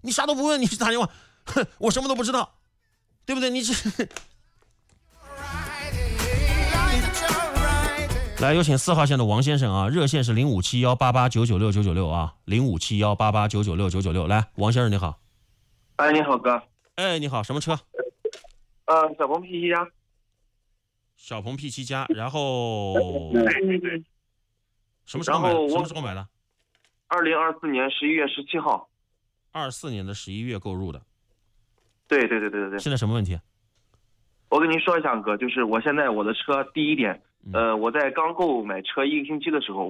你啥都不问，你打电话，哼，我什么都不知道，对不对？你这来，有请4号线的王先生啊，热线是057188996996啊，057188996996。来，王先生你好。 哎，你好哥。 哎，你好，什么车？ 小鹏 P7 加。 小鹏 P7 加，然后对。 什么时候买的？什么时候买的 ？2024年11月17号。 24年的11月购入的。 对。 现在什么问题？ 我跟您说一下哥，就是我现在我的车第一点，我在刚购买车1个星期的时候，